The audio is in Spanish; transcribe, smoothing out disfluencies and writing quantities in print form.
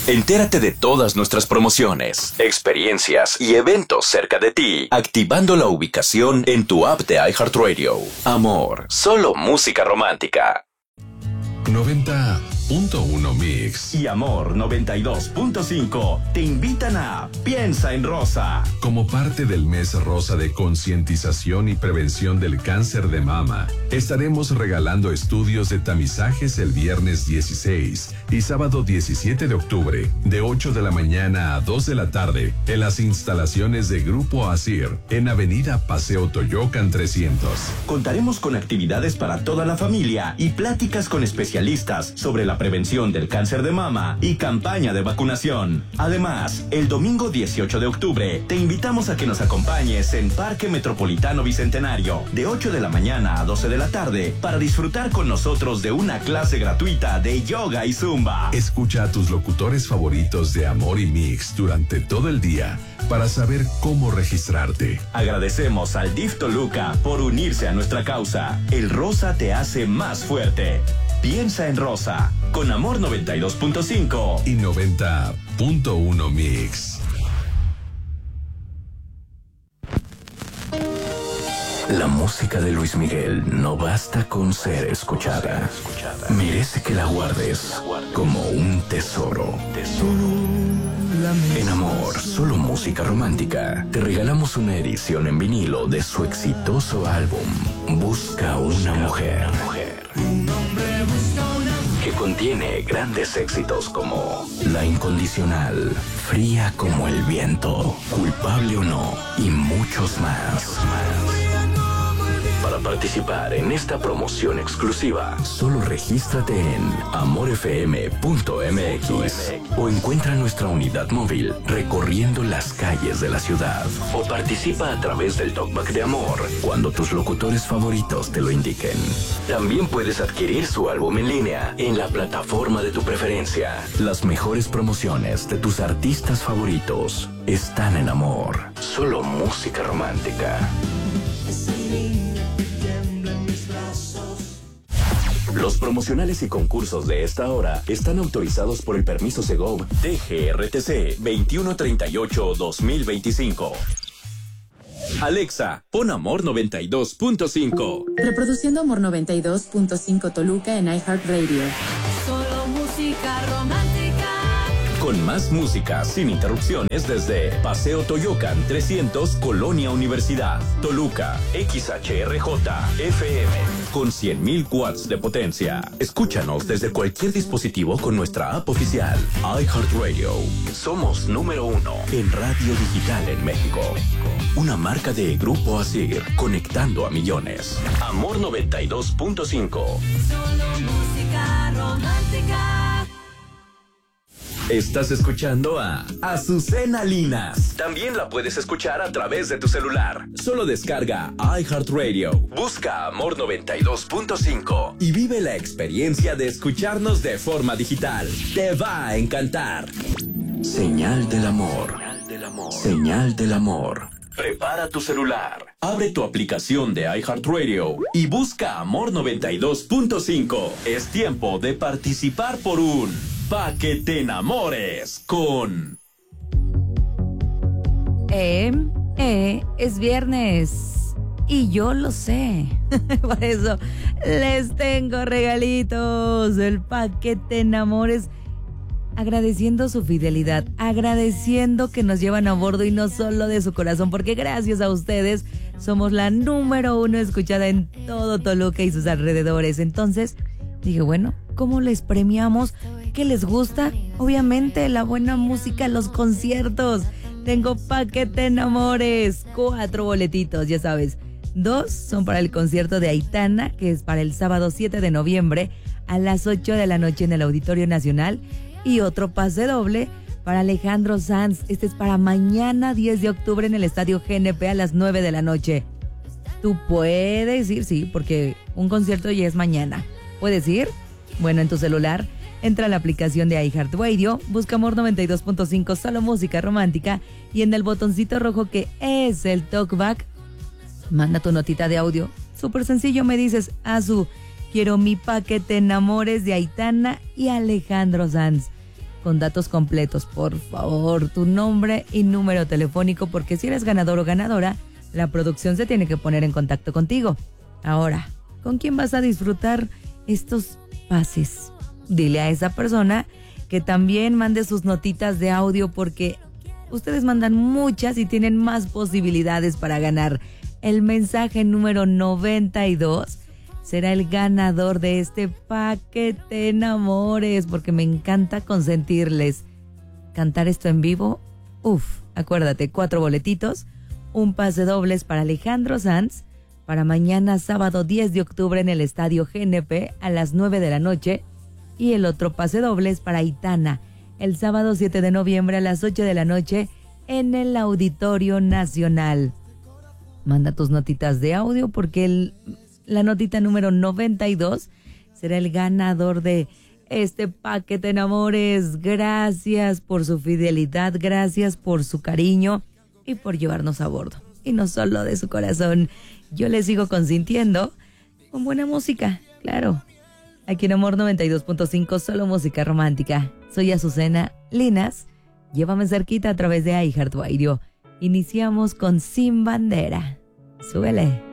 Entérate de todas nuestras promociones, experiencias y eventos cerca de ti, activando la ubicación en tu app de iHeartRadio. Amor, solo música romántica. 90.1 Mix y Amor 92.5 te invitan a Piensa en Rosa. Como parte del mes rosa de concientización y prevención del cáncer de mama, estaremos regalando estudios de tamizajes el viernes 16 y sábado 17 de octubre, de 8 de la mañana a 2 de la tarde, en las instalaciones de Grupo ASIR, en Avenida Paseo Toyocan 300. Contaremos con actividades para toda la familia y pláticas con especialistas sobre la prevención del cáncer de mama y campaña de vacunación. Además, el domingo 18 de octubre te invitamos a que nos acompañes en Parque Metropolitano Bicentenario de 8 de la mañana a 12 de la tarde para disfrutar con nosotros de una clase gratuita de yoga y zumba. Escucha a tus locutores favoritos de Amor y Mix durante todo el día para saber cómo registrarte. Agradecemos al DIF Toluca por unirse a nuestra causa. El rosa te hace más fuerte. Piensa en Rosa, con Amor 92.5 y 90.1 Mix. La música de Luis Miguel no basta con ser escuchada. Merece que la guardes como un tesoro. En Amor, solo música romántica, te regalamos una edición en vinilo de su exitoso álbum Busca una mujer, que contiene grandes éxitos como La Incondicional, Fría como el viento, Culpable o no y muchos más. Para participar en esta promoción exclusiva, solo regístrate en amorfm.mx o encuentra nuestra unidad móvil recorriendo las calles de la ciudad, o participa a través del Talkback de Amor cuando tus locutores favoritos te lo indiquen. También puedes adquirir su álbum en línea en la plataforma de tu preferencia. Las mejores promociones de tus artistas favoritos están en Amor, solo música romántica. Los promocionales y concursos de esta hora están autorizados por el permiso Segov DGRTC 2138-2025. Alexa, pon Amor 92.5. Reproduciendo Amor 92.5 Toluca en iHeartRadio. Solo música romántica. Con más música sin interrupciones desde Paseo Toyocan 300, Colonia Universidad, Toluca, XHRJ FM, con 100,000 watts de potencia. Escúchanos desde cualquier dispositivo con nuestra app oficial, iHeartRadio. Somos número 1 en radio digital en México. Una marca de Grupo ASIR, conectando a millones. Amor 92.5. Solo música romántica. Estás escuchando a Azucena Linas. También la puedes escuchar a través de tu celular. Solo descarga iHeartRadio, busca Amor 92.5 y vive la experiencia de escucharnos de forma digital. Te va a encantar. Señal del amor. Señal del amor. Prepara tu celular, abre tu aplicación de iHeartRadio y busca Amor 92.5. Es tiempo de participar por un Pa' que te enamores con... Es viernes y yo lo sé. Por eso les tengo regalitos. El Pa' que te enamores. Agradeciendo su fidelidad, agradeciendo que nos llevan a bordo y no solo de su corazón, porque gracias a ustedes somos la número 1 escuchada en todo Toluca y sus alrededores. Entonces dije, bueno, ¿cómo les premiamos? ¿Qué les gusta? Obviamente la buena música, los conciertos. Tengo Pa' que te enamores, 4 boletitos, ya sabes. 2 son para el concierto de Aitana, que es para el sábado 7 de noviembre a las 8 de la noche en el Auditorio Nacional. Y otro pase doble para Alejandro Sanz. Este es para mañana 10 de octubre en el Estadio GNP a las 9 de la noche. Tú puedes ir, sí, porque un concierto ya es mañana. ¿Puedes ir? Bueno, en tu celular, entra a la aplicación de iHeartRadio, busca Amor 92.5, solo música romántica, y en el botoncito rojo que es el Talkback, manda tu notita de audio. Súper sencillo, me dices, Azu, quiero mi Pa' que te enamores de Aitana y Alejandro Sanz. con datos completos, por favor, tu nombre y número telefónico, porque si eres ganador o ganadora, la producción se tiene que poner en contacto contigo. Ahora, ¿con quién vas a disfrutar estos pases? Dile a esa persona que también mande sus notitas de audio, porque ustedes mandan muchas y tienen más posibilidades para ganar. El mensaje número 92 será el ganador de este paquete enamores, porque me encanta consentirles. Cantar esto en vivo, acuérdate, 4 boletitos, un pase dobles para Alejandro Sanz, para mañana sábado 10 de octubre en el Estadio GNP a las 9 de la noche, y el otro pase dobles para Aitana, el sábado 7 de noviembre a las 8 de la noche en el Auditorio Nacional. Manda tus notitas de audio, porque la notita número 92 será el ganador de este paquete enamores. Gracias por su fidelidad, gracias por su cariño y por llevarnos a bordo. Y no solo de su corazón, yo les sigo consintiendo con buena música, claro. Aquí en Amor 92.5, solo música romántica. Soy Azucena Linas. Llévame cerquita a través de iHeartRadio. Iniciamos con Sin Bandera. Súbele.